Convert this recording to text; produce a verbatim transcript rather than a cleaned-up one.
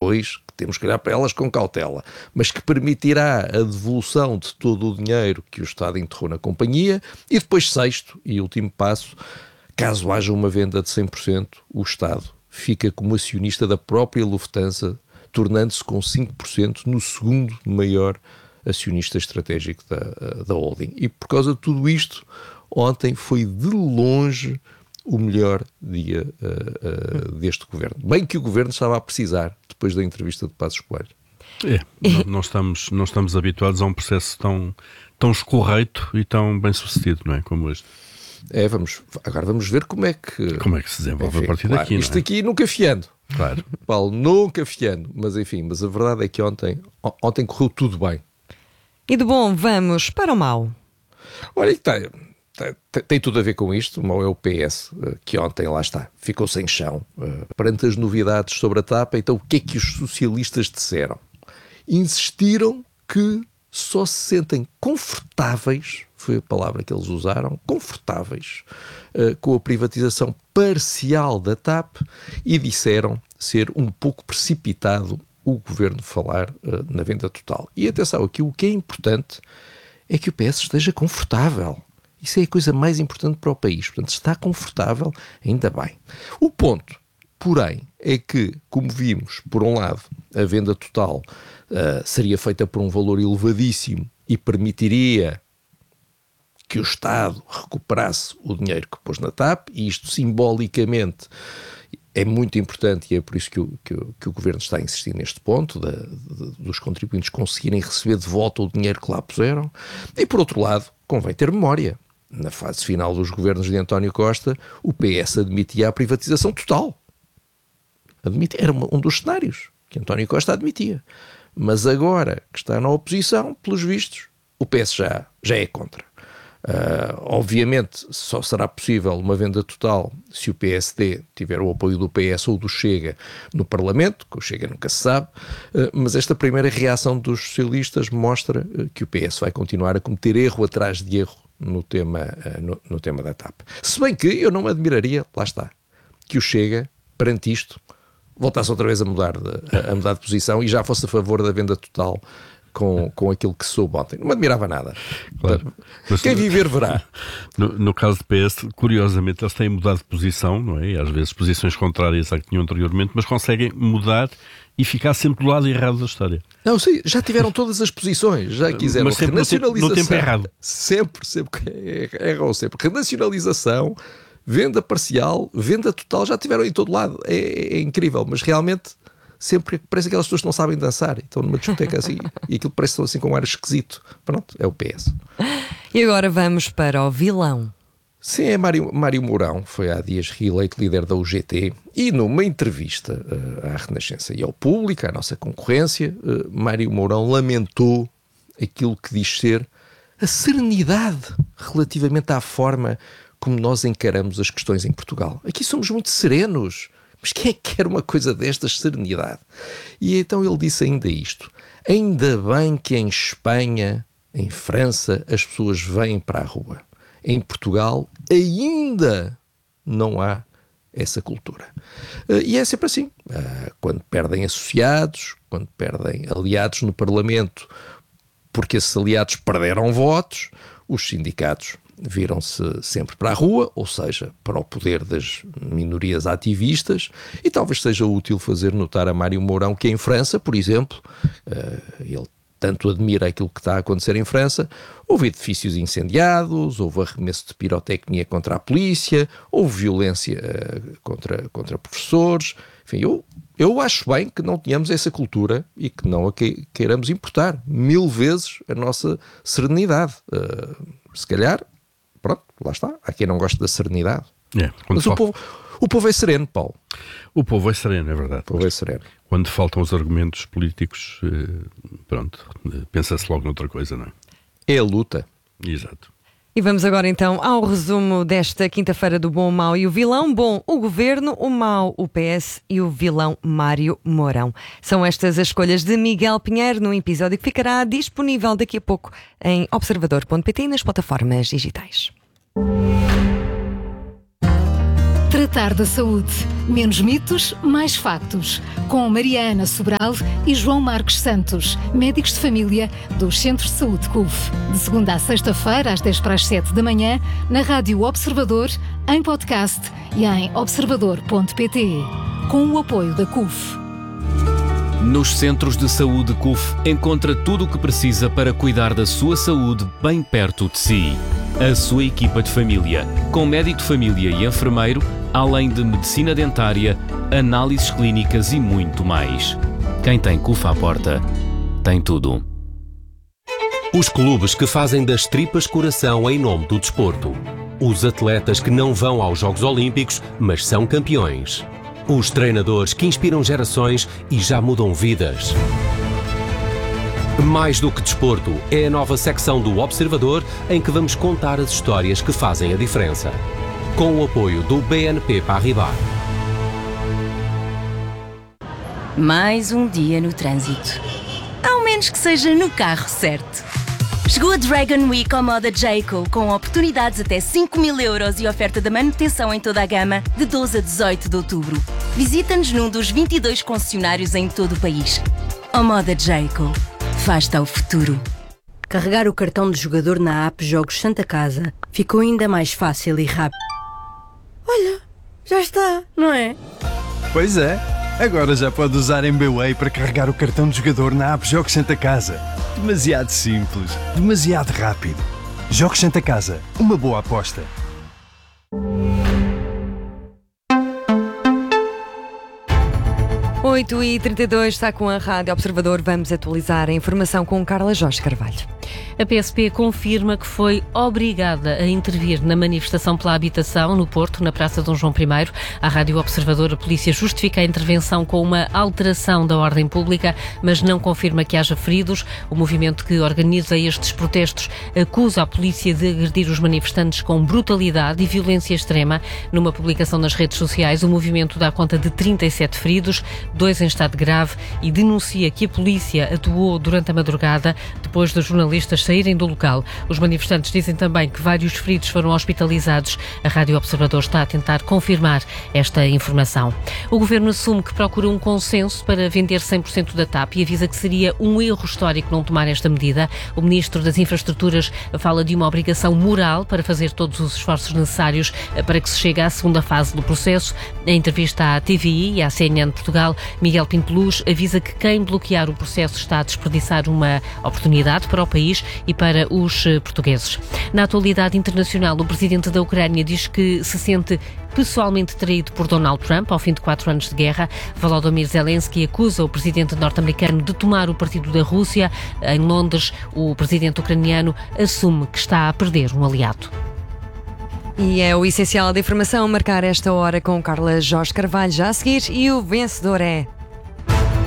depois que temos que olhar para elas com cautela, mas que permitirá a devolução de todo o dinheiro que o Estado enterrou na companhia. E depois, sexto e último passo, caso haja uma venda de cem por cento, o Estado fica como acionista da própria Lufthansa, tornando-se com cinco por cento no segundo maior acionista estratégico da, da holding. E por causa de tudo isto, ontem foi de longe o melhor dia uh, uh, deste governo. Bem que o governo estava a precisar, depois da entrevista de Passos Coelho. É, não, não, estamos, não estamos habituados a um processo tão, tão escorreito e tão bem sucedido, não é? Como este. É, vamos, agora vamos ver como é que... Como é que se desenvolve, enfim, a partir claro, daqui, não é? Isto aqui nunca fiando. Claro. Paulo, nunca fiando. Mas enfim, mas a verdade é que ontem, ontem correu tudo bem. E de bom, vamos para o mau. Olha, está... Tem, tem tudo a ver com isto. O mau é o P S, que ontem, lá está, ficou sem chão. Uh, perante as novidades sobre a TAP, então o que é que os socialistas disseram? Insistiram que só se sentem confortáveis, foi a palavra que eles usaram, confortáveis, uh, com a privatização parcial da TAP, e disseram ser um pouco precipitado o governo falar uh, na venda total. E atenção, aqui o que é importante é que o P S esteja confortável. Isso é a coisa mais importante para o país. Portanto, está confortável, ainda bem. O ponto, porém, é que, como vimos, por um lado, a venda total uh, seria feita por um valor elevadíssimo e permitiria que o Estado recuperasse o dinheiro que pôs na TAP, e isto simbolicamente é muito importante, e é por isso que o, que o, que o Governo está a insistir neste ponto, de, de, dos contribuintes conseguirem receber de volta o dinheiro que lá puseram. E, por outro lado, convém ter memória. Na fase final dos governos de António Costa, o P S admitia a privatização total. Admitia, era um dos cenários que António Costa admitia. Mas agora que está na oposição, pelos vistos, o P S já, já é contra. Uh, obviamente, só será possível uma venda total se o P S D tiver o apoio do P S ou do Chega no Parlamento, que o Chega nunca se sabe, uh, mas esta primeira reação dos socialistas mostra uh, que o P S vai continuar a cometer erro atrás de erro no tema, uh, no, no tema da TAP. Se bem que eu não me admiraria, lá está, que o Chega, perante isto, voltasse outra vez a mudar de, a, a mudar de posição e já fosse a favor da venda total com, com aquilo que soube ontem. Não me admirava nada. Claro. Mas, quem viver verá. No, no caso do P S, curiosamente, eles têm mudado de posição, não é? E às vezes posições contrárias à que tinham anteriormente, mas conseguem mudar e ficar sempre do lado errado da história. Não, sim, já tiveram todas as posições, já quiseram mas sempre renacionalização. No tempo, no tempo errado. Sempre, sempre, erram sempre. Renacionalização, venda parcial, venda total, já tiveram em todo lado. É, é incrível, mas realmente sempre parece aquelas pessoas que não sabem dançar. Estão numa discoteca assim e aquilo parece assim com um ar esquisito. Pronto, é o P S. E agora vamos para o vilão. Sim, é Mário, Mário Mourão, foi há dias reeleito líder da U G T, e numa entrevista uh, à Renascença e ao público, à nossa concorrência, uh, Mário Mourão lamentou aquilo que diz ser a serenidade relativamente à forma como nós encaramos as questões em Portugal. Aqui somos muito serenos, mas quem é que quer uma coisa destas, serenidade? E então ele disse ainda isto: ainda bem que em Espanha, em França, as pessoas vêm para a rua. Em Portugal ainda não há essa cultura. Uh, e é sempre assim. Uh, quando perdem associados, quando perdem aliados no Parlamento, porque esses aliados perderam votos, os sindicatos viram-se sempre para a rua, ou seja, para o poder das minorias ativistas, e talvez seja útil fazer notar a Mário Mourão que em França, por exemplo, uh, ele tanto admira aquilo que está a acontecer em França, houve edifícios incendiados, houve arremesso de pirotecnia contra a polícia, houve violência uh, contra, contra professores. Enfim, eu, eu acho bem que não tenhamos essa cultura e que não a que, queiramos importar mil vezes a nossa serenidade. Uh, se calhar, pronto, lá está. Há quem não gosta da serenidade. É, Mas o povo, o povo é sereno, Paulo. O povo é sereno, é verdade. O povo é sereno. Quando faltam os argumentos políticos, pronto, pensa-se logo noutra coisa, não é? É a luta. Exato. E vamos agora então ao resumo desta quinta-feira do bom, o mau e o vilão. Bom, o governo, o mau, o P S e o vilão Mário Mourão. São estas as escolhas de Miguel Pinheiro num episódio que ficará disponível daqui a pouco em observador ponto pt e nas plataformas digitais. Despertar da Saúde. Menos mitos, mais factos. Com Mariana Sobral e João Marcos Santos, médicos de família dos Centros de Saúde C U F. De segunda a sexta-feira, às dez para as sete da manhã, na Rádio Observador, em podcast e em observador ponto pt. Com o apoio da C U F. Nos Centros de Saúde C U F, encontra tudo o que precisa para cuidar da sua saúde bem perto de si. A sua equipa de família, com médico de família e enfermeiro, além de medicina dentária, análises clínicas e muito mais. Quem tem C U F à porta, tem tudo. Os clubes que fazem das tripas coração em nome do desporto. Os atletas que não vão aos Jogos Olímpicos, mas são campeões. Os treinadores que inspiram gerações e já mudam vidas. Mais do que desporto, é a nova secção do Observador em que vamos contar as histórias que fazem a diferença. Com o apoio do B N P Paribas. Mais um dia no trânsito. Ao menos que seja no carro certo. Chegou a Dragon Week ao Moda Jayco, com oportunidades até cinco mil euros e oferta de manutenção em toda a gama, de doze a dezoito de outubro. Visita-nos num dos vinte e dois concessionários em todo o país. O Moda Jayco. Faz-te ao futuro. Carregar o cartão de jogador na app Jogos Santa Casa ficou ainda mais fácil e rápido. Olha, já está, não é? Pois é, agora já pode usar M B W A Y para carregar o cartão de jogador na app Jogos Santa Casa. Demasiado simples, demasiado rápido. Jogos Santa Casa, uma boa aposta. oito e trinta e dois, está com a Rádio Observador. Vamos atualizar a informação com Carla Jorge Carvalho. A P S P confirma que foi obrigada a intervir na manifestação pela habitação no Porto, na Praça Dom João I. À Rádio Observador, a polícia justifica a intervenção com uma alteração da ordem pública, mas não confirma que haja feridos. O movimento que organiza estes protestos acusa a polícia de agredir os manifestantes com brutalidade e violência extrema. Numa publicação nas redes sociais, o movimento dá conta de trinta e sete feridos, dois em estado grave, e denuncia que a polícia atuou durante a madrugada, depois dos jornalistas saírem do local. Os manifestantes dizem também que vários feridos foram hospitalizados. A Rádio Observador está a tentar confirmar esta informação. O Governo assume que procura um consenso para vender cem por cento da T A P e avisa que seria um erro histórico não tomar esta medida. O Ministro das Infraestruturas fala de uma obrigação moral para fazer todos os esforços necessários para que se chegue à segunda fase do processo. Em entrevista à T V I e à C N N de Portugal, Miguel Pinto Luz avisa que quem bloquear o processo está a desperdiçar uma oportunidade para o país e para os portugueses. Na atualidade internacional, o presidente da Ucrânia diz que se sente pessoalmente traído por Donald Trump ao fim de quatro anos de guerra. Volodymyr Zelensky acusa o presidente norte-americano de tomar o partido da Rússia. Em Londres, o presidente ucraniano assume que está a perder um aliado. E é o essencial da informação, marcar esta hora com Carla Jorge Carvalho já a seguir, e o vencedor é...